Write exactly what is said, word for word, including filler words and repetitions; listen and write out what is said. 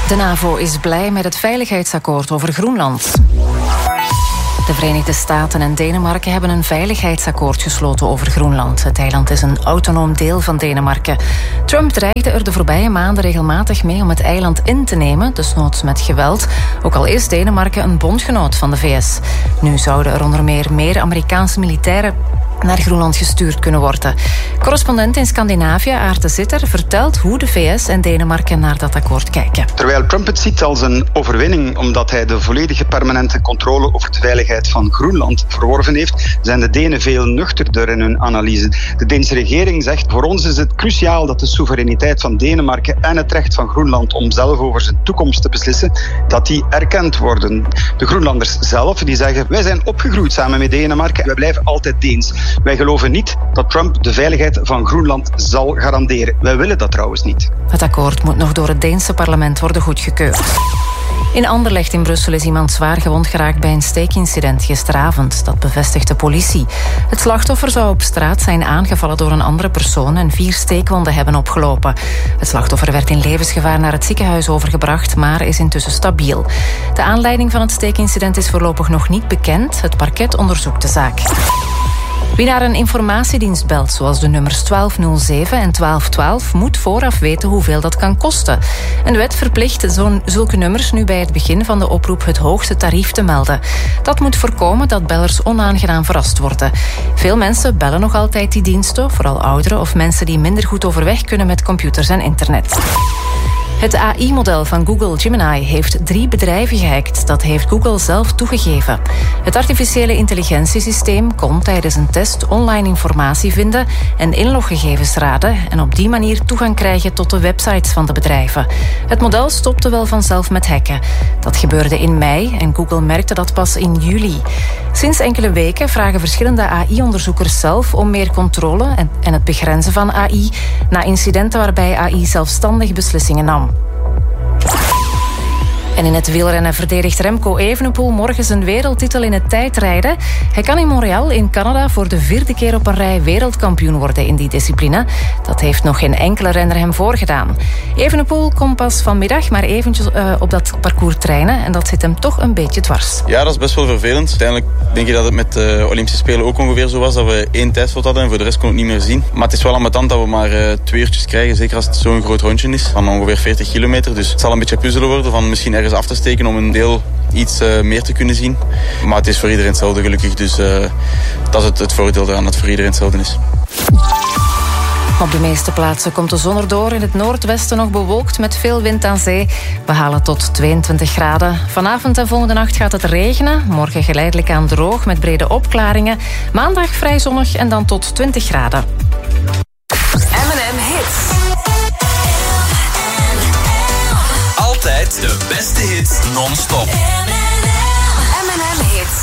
De NAVO is blij met het veiligheidsakkoord over Groenland. De Verenigde Staten en Denemarken hebben een veiligheidsakkoord gesloten over Groenland. Het eiland is een autonoom deel van Denemarken. Trump dreigde er de voorbije maanden regelmatig mee om het eiland in te nemen, desnoods met geweld, ook al is Denemarken een bondgenoot van de V S. Nu zouden er onder meer meer Amerikaanse militairen naar Groenland gestuurd kunnen worden. Correspondent in Scandinavië, Aarte Zitter, vertelt hoe de V S en Denemarken naar dat akkoord kijken. Terwijl Trump het ziet als een overwinning omdat hij de volledige permanente controle over de veiligheid van Groenland verworven heeft, zijn de Denen veel nuchterder in hun analyse. De Deense regering zegt: voor ons is het cruciaal dat de soevereiniteit van Denemarken en het recht van Groenland om zelf over zijn toekomst te beslissen, dat die erkend worden. De Groenlanders zelf die zeggen: wij zijn opgegroeid samen met Denemarken, wij blijven altijd Deens. Wij geloven niet dat Trump de veiligheid van Groenland zal garanderen. Wij willen dat trouwens niet. Het akkoord moet nog door het Deense parlement worden goedgekeurd. In Anderlecht in Brussel is iemand zwaar gewond geraakt bij een steekincident gisteravond. Dat bevestigt de politie. Het slachtoffer zou op straat zijn aangevallen door een andere persoon en vier steekwonden hebben opgelopen. Het slachtoffer werd in levensgevaar naar het ziekenhuis overgebracht, maar is intussen stabiel. De aanleiding van het steekincident is voorlopig nog niet bekend. Het parket onderzoekt de zaak. Wie naar een informatiedienst belt, zoals de nummers twaalf nul zeven en twaalf twaalf, moet vooraf weten hoeveel dat kan kosten. Een wet verplicht zo'n, zulke nummers nu bij het begin van de oproep het hoogste tarief te melden. Dat moet voorkomen dat bellers onaangenaam verrast worden. Veel mensen bellen nog altijd die diensten, vooral ouderen of mensen die minder goed overweg kunnen met computers en internet. Het A I-model van Google Gemini heeft drie bedrijven gehackt. Dat heeft Google zelf toegegeven. Het artificiële intelligentiesysteem kon tijdens een test online informatie vinden en inloggegevens raden en op die manier toegang krijgen tot de websites van de bedrijven. Het model stopte wel vanzelf met hacken. Dat gebeurde in mei en Google merkte dat pas in juli. Sinds enkele weken vragen verschillende A I-onderzoekers zelf om meer controle en, en het begrenzen van A I na incidenten waarbij A I zelfstandig beslissingen nam. En in het wielrennen verdedigt Remco Evenepoel morgen zijn wereldtitel in het tijdrijden. Hij kan in Montreal in Canada voor de vierde keer op een rij wereldkampioen worden in die discipline. Dat heeft nog geen enkele renner hem voorgedaan. Evenepoel komt pas vanmiddag maar eventjes uh, op dat parcours trainen en dat zit hem toch een beetje dwars. Ja, dat is best wel vervelend. Uiteindelijk denk je dat het met de Olympische Spelen ook ongeveer zo was, dat we één tijdslot hadden en voor de rest kon ik het niet meer zien. Maar het is wel ambetant dat we maar uh, twee uurtjes krijgen, zeker als het zo'n groot rondje is, van ongeveer veertig kilometer. Dus het zal een beetje puzzelen worden van misschien ergens af te steken om een deel iets uh, meer te kunnen zien. Maar het is voor iedereen hetzelfde gelukkig, dus uh, dat is het, het voordeel eraan dat het voor iedereen hetzelfde is. Op de meeste plaatsen komt de zon erdoor. In het noordwesten nog bewolkt met veel wind aan zee. We halen tot tweeëntwintig graden. Vanavond en volgende nacht gaat het regenen. Morgen geleidelijk aan droog met brede opklaringen. Maandag vrij zonnig en dan tot twintig graden. M en M Hits. Altijd de beste hits non-stop. M en M Hits.